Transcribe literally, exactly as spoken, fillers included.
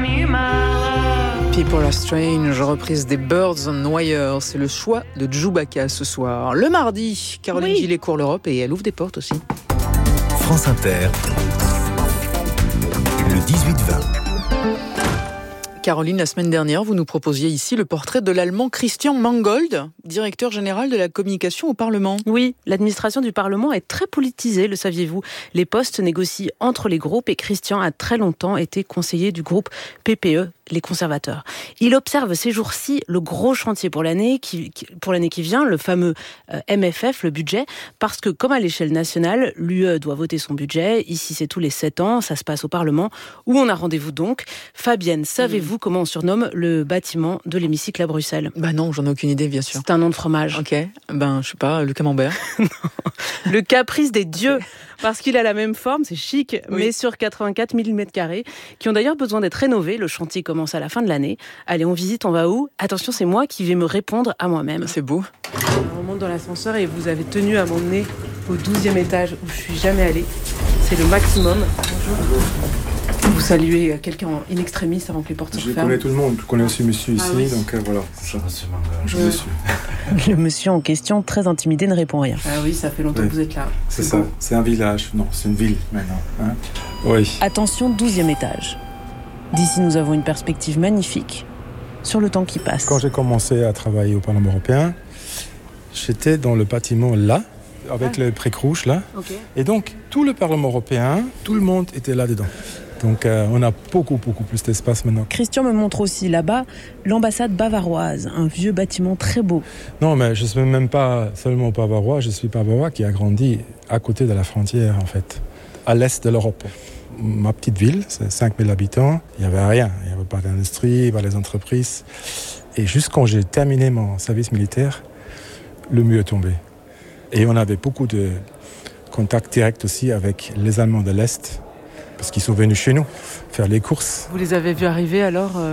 People Are Strange, reprise des Birds on Wire. C'est le choix de Djoubaka ce soir. Le mardi, Caroline oui. Gillet court l'Europe et elle ouvre des portes aussi. France Inter, le dix-huit vingt. Caroline, la semaine dernière, vous nous proposiez ici le portrait de l'Allemand Christian Mangold, directeur général de la communication au Parlement. Oui, l'administration du Parlement est très politisée, le saviez-vous. Les postes négocient entre les groupes et Christian a très longtemps été conseiller du groupe P P E, les conservateurs. Il observe ces jours-ci le gros chantier pour l'année qui, pour l'année qui vient, le fameux euh, M F F, le budget, parce que comme à l'échelle nationale, l'U E doit voter son budget. Ici, c'est tous les sept ans, ça se passe au Parlement, où on a rendez-vous donc. Fabienne, savez-vous mmh. comment on surnomme le bâtiment de l'hémicycle à Bruxelles ? Bah non, j'en ai aucune idée, bien sûr. C'est un nom de fromage. Ok, ben je sais pas, le camembert. Non. Le caprice des dieux, parce qu'il a la même forme, c'est chic, oui. mais sur quatre-vingt-quatre millimètres carrés, qui ont d'ailleurs besoin d'être rénovés. Le chantier commence à la fin de l'année. Allez, on visite, on va où ? Attention, c'est moi qui vais me répondre à moi-même. C'est beau. On monte dans l'ascenseur et vous avez tenu à m'emmener au douzième étage où je suis jamais allée. C'est le maximum. Bonjour. Vous saluez quelqu'un in extremis avant que les portes se referment. Je connais tout le monde, je connais aussi monsieur ici, ah oui. donc euh, voilà. Ça. Monsieur Mangold. Je ouais. monsieur. Le monsieur en question, très intimidé, ne répond rien. Ah oui, ça fait longtemps oui. que vous êtes là. C'est, c'est ça, beau. C'est un village. Non, c'est une ville maintenant. Hein oui. Attention, douzième étage. D'ici, nous avons une perspective magnifique sur le temps qui passe. Quand j'ai commencé à travailler au Parlement européen, j'étais dans le bâtiment là, avec ah. le pré-crouche là. Okay. Et donc, tout le Parlement européen, tout le monde était là-dedans. Donc euh, on a beaucoup, beaucoup plus d'espace maintenant. Christian me montre aussi là-bas l'ambassade bavaroise, un vieux bâtiment très beau. Non, mais je ne suis même pas seulement bavarois, je suis bavarois qui a grandi à côté de la frontière en fait, à l'est de l'Europe. Ma petite ville, c'est cinq mille habitants, il n'y avait rien, il n'y avait pas d'industrie, pas des entreprises. Et juste quand j'ai terminé mon service militaire, le mur est tombé. Et on avait beaucoup de contacts directs aussi avec les Allemands de l'Est, parce qu'ils sont venus chez nous faire les courses. Vous les avez vus arriver alors euh...